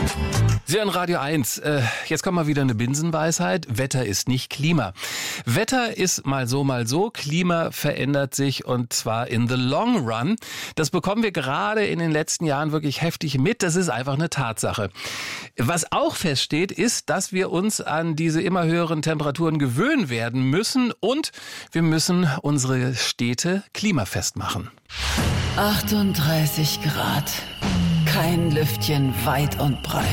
Sie hören Radio 1. Jetzt kommt mal wieder eine Binsenweisheit. Wetter ist nicht Klima. Wetter ist mal so. Klima verändert sich und zwar in the long run. Das bekommen wir gerade in den letzten Jahren wirklich heftig mit. Das ist einfach eine Tatsache. Was auch feststeht, ist, dass wir uns an diese immer höheren Temperaturen gewöhnen werden müssen und wir müssen unsere Städte klimafest machen. 38 Grad. Kein Lüftchen weit und breit.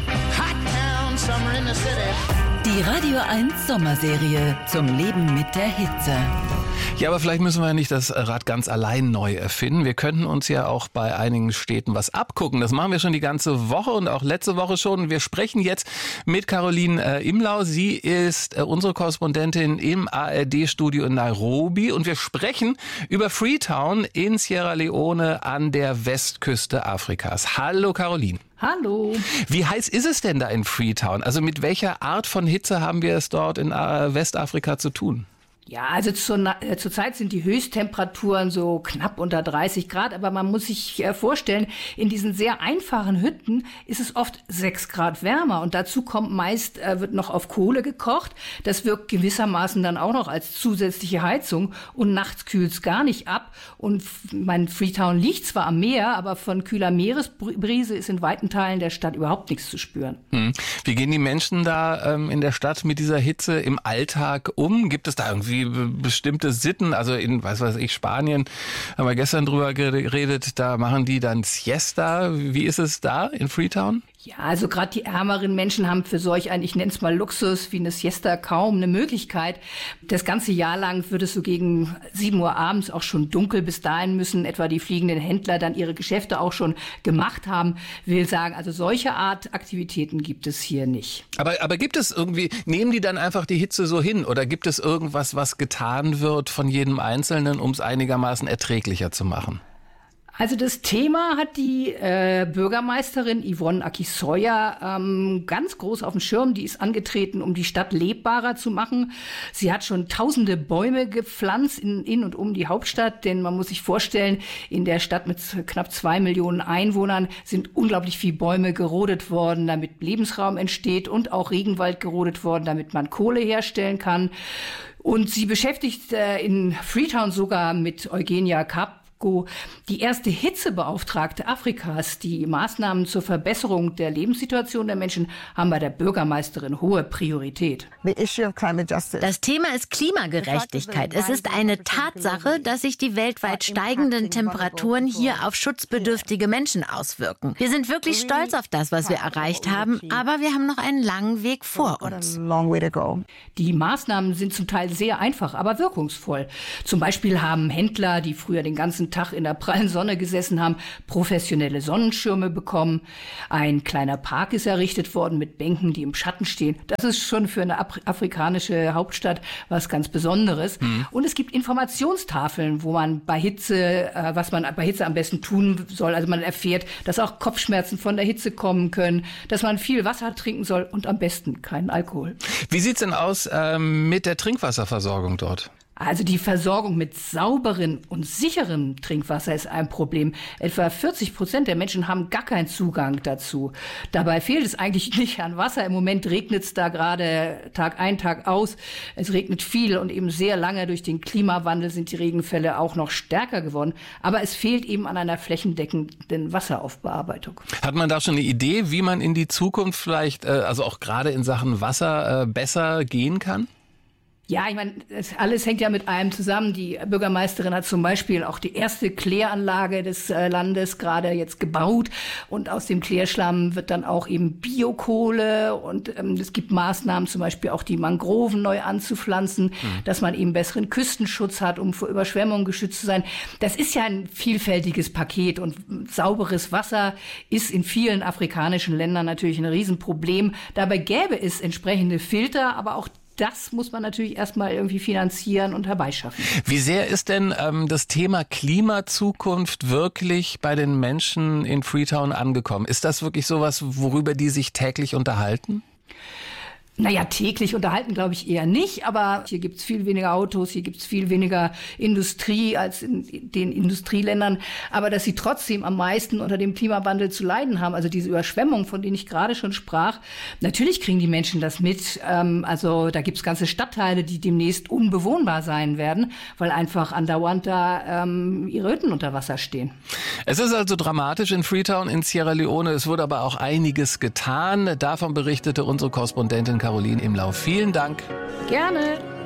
Die Radio 1 Sommerserie zum Leben mit der Hitze. Ja, aber vielleicht müssen wir ja nicht das Rad ganz allein neu erfinden. Wir könnten uns ja auch bei einigen Städten was abgucken. Das machen wir schon die ganze Woche und auch letzte Woche schon. Wir sprechen jetzt mit Caroline Imlau. Sie ist unsere Korrespondentin im ARD-Studio in Nairobi und wir sprechen über Freetown in Sierra Leone an der Westküste Afrikas. Hallo Caroline. Hallo. Wie heiß ist es denn da in Freetown? Also mit welcher Art von Hitze haben wir es dort in Westafrika zu tun? Ja, also zurzeit sind die Höchsttemperaturen so knapp unter 30 Grad, aber man muss sich vorstellen, in diesen sehr einfachen Hütten ist es oft 6 Grad wärmer und dazu kommt meist, wird noch auf Kohle gekocht. Das wirkt gewissermaßen dann auch noch als zusätzliche Heizung und nachts kühlt es gar nicht ab. Und mein Freetown liegt zwar am Meer, aber von kühler Meeresbrise ist in weiten Teilen der Stadt überhaupt nichts zu spüren. Wie gehen die Menschen da in der Stadt mit dieser Hitze im Alltag um? Gibt es da irgendwie bestimmte Sitten, also in, Spanien, haben wir gestern drüber geredet, da machen die dann Siesta. Wie ist es da in Freetown? Ja, also gerade die ärmeren Menschen haben für solch ein, ich nenne es mal Luxus, wie eine Siesta kaum eine Möglichkeit. Das ganze Jahr lang wird es so gegen 7 Uhr abends auch schon dunkel. Bis dahin müssen etwa die fliegenden Händler dann ihre Geschäfte auch schon gemacht haben. Will sagen, also solche Art Aktivitäten gibt es hier nicht. Aber gibt es irgendwie, nehmen die dann einfach die Hitze so hin oder gibt es irgendwas, was getan wird von jedem Einzelnen, um es einigermaßen erträglicher zu machen? Also das Thema hat die Bürgermeisterin Yvonne Akisoya ganz groß auf dem Schirm. Die ist angetreten, um die Stadt lebbarer zu machen. Sie hat schon tausende Bäume gepflanzt in und um die Hauptstadt. Denn man muss sich vorstellen, in der Stadt mit knapp 2 Millionen Einwohnern sind unglaublich viele Bäume gerodet worden, damit Lebensraum entsteht und auch Regenwald gerodet worden, damit man Kohle herstellen kann. Und sie beschäftigt in Freetown sogar mit Eugenia Kapp, die erste Hitzebeauftragte Afrikas. Die Maßnahmen zur Verbesserung der Lebenssituation der Menschen haben bei der Bürgermeisterin hohe Priorität. Das Thema ist Klimagerechtigkeit. Es ist eine Tatsache, dass sich die weltweit steigenden Temperaturen hier auf schutzbedürftige Menschen auswirken. Wir sind wirklich stolz auf das, was wir erreicht haben, aber wir haben noch einen langen Weg vor uns. Die Maßnahmen sind zum Teil sehr einfach, aber wirkungsvoll. Zum Beispiel haben Händler, die früher den ganzen Tag in der prallen Sonne gesessen haben, professionelle Sonnenschirme bekommen. Ein kleiner Park ist errichtet worden mit Bänken, die im Schatten stehen. Das ist schon für eine afrikanische Hauptstadt was ganz Besonderes. Und es gibt Informationstafeln, wo man bei Hitze, was man bei Hitze am besten tun soll. Also man erfährt, dass auch Kopfschmerzen von der Hitze kommen können, dass man viel Wasser trinken soll und am besten keinen Alkohol. Wie sieht's denn aus mit der Trinkwasserversorgung dort? Also die Versorgung mit sauberem und sicherem Trinkwasser ist ein Problem. Etwa 40% der Menschen haben gar keinen Zugang dazu. Dabei fehlt es eigentlich nicht an Wasser. Im Moment regnet es da gerade Tag ein, Tag aus. Es regnet viel und eben sehr lange. Durch den Klimawandel sind die Regenfälle auch noch stärker geworden. Aber es fehlt eben an einer flächendeckenden Wasseraufbearbeitung. Hat man da schon eine Idee, wie man in die Zukunft vielleicht, also auch gerade in Sachen Wasser, besser gehen kann? Ja, ich meine, alles hängt ja mit einem zusammen. Die Bürgermeisterin hat zum Beispiel auch die erste Kläranlage des Landes gerade jetzt gebaut. Und aus dem Klärschlamm wird dann auch eben Biokohle. Und es gibt Maßnahmen, zum Beispiel auch die Mangroven neu anzupflanzen, dass man eben besseren Küstenschutz hat, um vor Überschwemmungen geschützt zu sein. Das ist ja ein vielfältiges Paket. Und sauberes Wasser ist in vielen afrikanischen Ländern natürlich ein Riesenproblem. Dabei gäbe es entsprechende Filter, aber auch das muss man natürlich erstmal irgendwie finanzieren und herbeischaffen. Wie sehr ist denn das Thema Klimazukunft wirklich bei den Menschen in Freetown angekommen? Ist das wirklich sowas, worüber die sich täglich unterhalten? Naja, täglich unterhalten glaube ich eher nicht, aber hier gibt's viel weniger Autos, hier gibt's viel weniger Industrie als in den Industrieländern. Aber dass sie trotzdem am meisten unter dem Klimawandel zu leiden haben, also diese Überschwemmung, von denen ich gerade schon sprach, natürlich kriegen die Menschen das mit. Also da gibt's ganze Stadtteile, die demnächst unbewohnbar sein werden, weil einfach andauernd da ihre Hütten unter Wasser stehen. Es ist also dramatisch in Freetown in Sierra Leone. Es wurde aber auch einiges getan. Davon berichtete unsere Korrespondentin Caroline Imlau. Vielen Dank. Gerne.